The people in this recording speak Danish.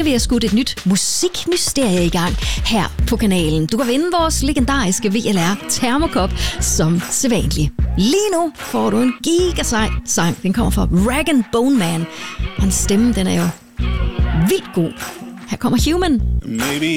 vi har skudt et nyt musikmysterie i gang her på kanalen. Du kan vinde vores legendariske VLR Thermokop som sædvanligt. Lige nu får du en gigasej sang. Den kommer fra Rag & Bone Man. Og hans stemme, den er jo vildt god. Her kommer Human. Maybe